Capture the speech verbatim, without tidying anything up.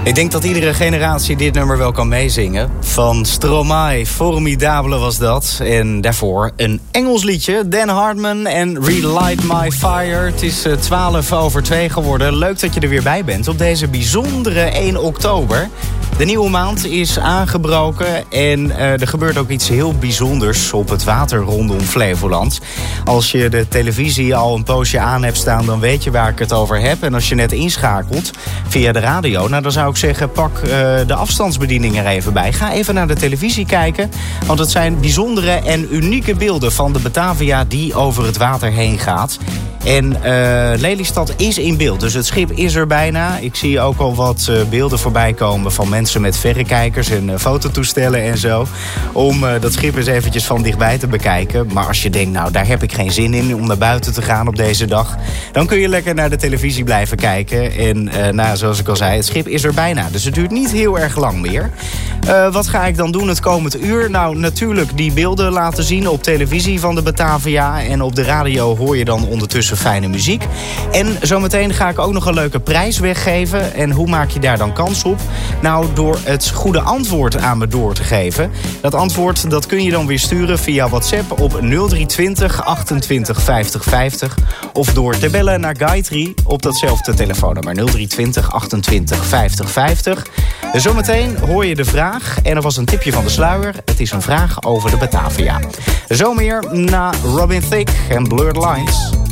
Ik denk dat iedere generatie dit nummer wel kan meezingen. Van Stromae, Formidabele was dat. En daarvoor een Engels liedje. Dan Hartman en Relight My Fire. Het is twaalf over twee geworden. Leuk dat je er weer bij bent op deze bijzondere één oktober. De nieuwe maand is aangebroken en uh, er gebeurt ook iets heel bijzonders op het water rondom Flevoland. Als je de televisie al een poosje aan hebt staan, dan weet je waar ik het over heb. En als je net inschakelt via de radio, nou dan zou ik zeggen, pak uh, de afstandsbediening er even bij. Ga even naar de televisie kijken, want het zijn bijzondere en unieke beelden van de Batavia die over het water heen gaat. En uh, Lelystad is in beeld, dus het schip is er bijna. Ik zie ook al wat uh, beelden voorbij komen van mensen met verrekijkers en uh, fototoestellen en zo. Om uh, dat schip eens eventjes van dichtbij te bekijken. Maar als je denkt, nou daar heb ik geen zin in om naar buiten te gaan op deze dag, dan kun je lekker naar de televisie blijven kijken. En uh, nou, zoals ik al zei, het schip is er bijna. Dus het duurt niet heel erg lang meer. Uh, wat ga ik dan doen het komend uur? Nou, natuurlijk die beelden laten zien op televisie van de Batavia. En op de radio hoor je dan ondertussen fijne muziek. En zometeen ga ik ook nog een leuke prijs weggeven. En hoe maak je daar dan kans op? Nou, door het goede antwoord aan me door te geven. Dat antwoord dat kun je dan weer sturen via WhatsApp op nul drie twintig achtentwintig vijftig vijftig. Of door te bellen naar Gayatri op datzelfde telefoonnummer nul drie twintig achtentwintig vijftig vijftig. Zometeen hoor je de vraag. En er was een tipje van de sluier. Het is een vraag over de Batavia. Zo meer na Robin Thicke en Blurred Lines.